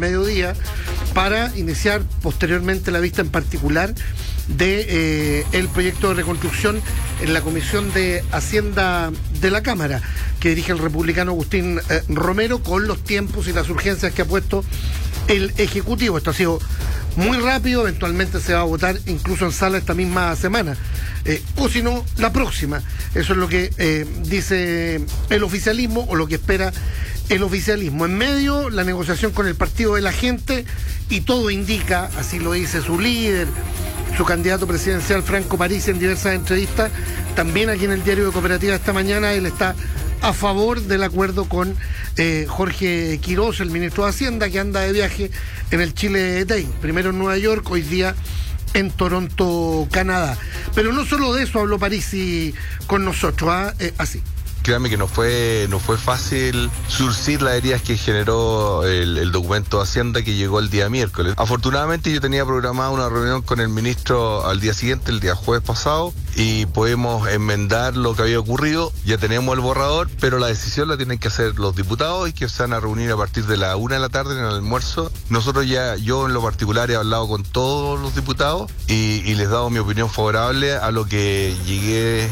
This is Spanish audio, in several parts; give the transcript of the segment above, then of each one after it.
mediodía, para iniciar posteriormente la vista en particular de el proyecto de reconstrucción en la Comisión de Hacienda de la Cámara, que dirige el republicano Agustín Romero, con los tiempos y las urgencias que ha puesto el Ejecutivo. Esto ha sido muy rápido, eventualmente se va a votar incluso en sala esta misma semana, o si no, la próxima. Eso es lo que dice el oficialismo, o lo que espera el oficialismo. En medio, la negociación con el Partido de la Gente, y todo indica, así lo dice su líder, su candidato presidencial Franco Parisi, en diversas entrevistas, también aquí en el Diario de Cooperativa esta mañana, él está a favor del acuerdo con Jorge Quirós, el ministro de Hacienda, que anda de viaje en el Chile Day, primero en Nueva York, hoy día en Toronto, Canadá. Pero no solo de eso habló Parisi con nosotros, así. Créanme que no fue fácil surcir las heridas que generó el documento de Hacienda que llegó el día miércoles. Afortunadamente yo tenía programada una reunión con el ministro al día siguiente, el día jueves pasado, y podemos enmendar lo que había ocurrido. Ya tenemos el borrador, pero la decisión la tienen que hacer los diputados, y que se van a reunir a partir de la 1 de la tarde en el almuerzo. Nosotros yo en lo particular he hablado con todos los diputados y les he dado mi opinión favorable a lo que llegué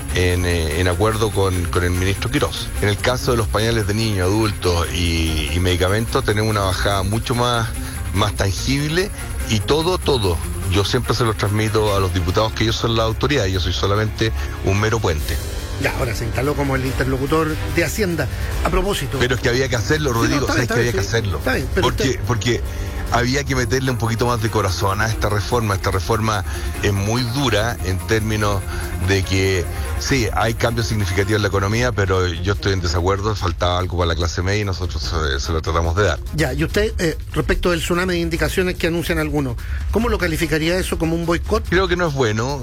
en acuerdo con el ministro Quirós. En el caso de los pañales de niños, adultos y medicamentos, tenemos una bajada mucho más tangible, y todo. Yo siempre se los transmito a los diputados que ellos son la autoridad, y yo soy solamente un mero puente. Ya, ahora se instaló como el interlocutor de Hacienda. A propósito. Pero es que había que hacerlo, Rodrigo, sí, que había que hacerlo. Está bien, porque había que meterle un poquito más de corazón a esta reforma. Esta reforma es muy dura en términos de que sí, hay cambios significativos en la economía, pero yo estoy en desacuerdo, faltaba algo para la clase media y nosotros se lo tratamos de dar. Ya, y usted, respecto del tsunami de indicaciones que anuncian algunos, ¿cómo lo calificaría eso? ¿Como un boicot? Creo que no es bueno,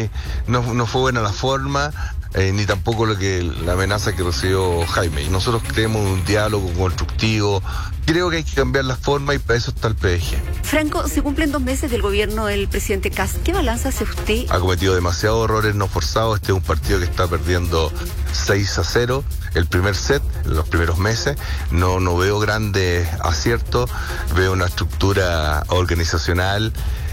no fue buena la forma. Ni tampoco la amenaza que recibió Jaime. Nosotros creemos en un diálogo constructivo. Creo que hay que cambiar la forma, y para eso está el PDG. Franco, se cumplen 2 meses del gobierno del presidente Kast. ¿Qué balance hace usted? Ha cometido demasiados errores no forzados. Este es un partido que está perdiendo 6-0 el primer set, los primeros meses. No veo grandes aciertos. Veo una estructura organizacional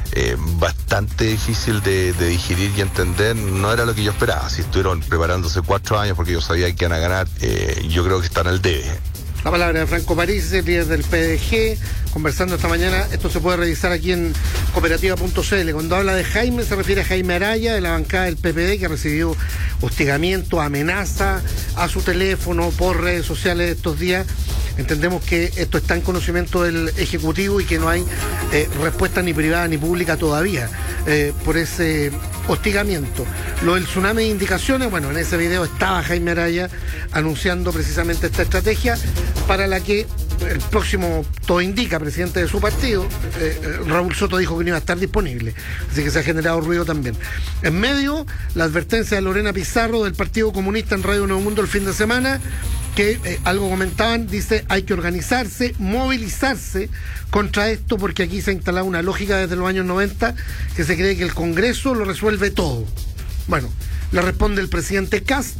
bastante difícil de digerir y entender. No era lo que yo esperaba. Si estuvieron preparándose 4 años porque yo sabía que iban a ganar, yo creo que están al debe. La palabra de Franco Parisi, líder del PDG, conversando esta mañana. Esto se puede revisar aquí en cooperativa.cl. Cuando habla de Jaime, se refiere a Jaime Araya, de la bancada del PPD, que ha recibido hostigamiento, amenaza a su teléfono por redes sociales estos días. Entendemos que esto está en conocimiento del Ejecutivo y que no hay respuesta ni privada ni pública todavía por ese hostigamiento. Lo del tsunami de indicaciones, bueno, en ese video estaba Jaime Araya anunciando precisamente esta estrategia para la que el próximo, todo indica, presidente de su partido, Raúl Soto, dijo que no iba a estar disponible. Así que se ha generado ruido también. En medio, la advertencia de Lorena Pizarro del Partido Comunista en Radio Nuevo Mundo el fin de semana, que algo comentaban, dice, hay que organizarse, movilizarse contra esto, porque aquí se ha instalado una lógica desde los años 90 que se cree que el Congreso lo resuelve todo. Bueno, le responde el presidente Kast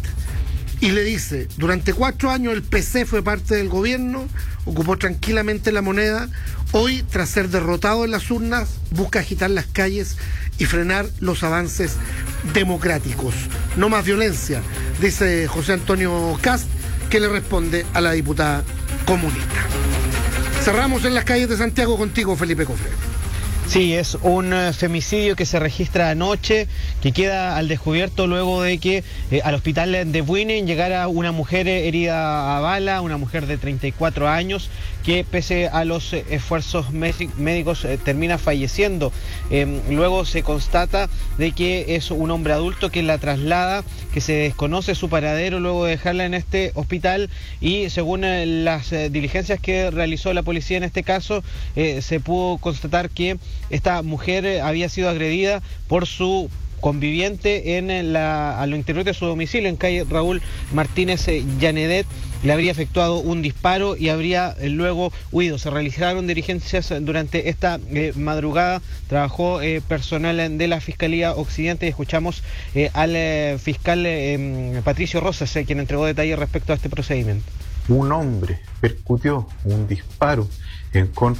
y le dice, durante 4 años el PC fue parte del gobierno, ocupó tranquilamente la moneda. Hoy, tras ser derrotado en las urnas, busca agitar las calles y frenar los avances democráticos. No más violencia, dice José Antonio Kast, que le responde a la diputada comunista. Cerramos en las calles de Santiago contigo, Felipe Cofre. Sí, es un femicidio que se registra anoche, que queda al descubierto luego de que al hospital de Buinen llegara una mujer herida a bala, una mujer de 34 años, que pese a los esfuerzos médicos termina falleciendo. Luego se constata de que es un hombre adulto que la traslada, que se desconoce su paradero luego de dejarla en este hospital, y según las diligencias que realizó la policía en este caso, se pudo constatar que esta mujer había sido agredida por su conviviente a lo interior de su domicilio, en calle Raúl Martínez Llanedet. Le habría efectuado un disparo y habría luego huido. Se realizaron diligencias durante esta madrugada. Trabajó personal de la Fiscalía Occidente, y escuchamos al fiscal Patricio Rosas, quien entregó detalles respecto a este procedimiento. Un hombre percutió un disparo en contra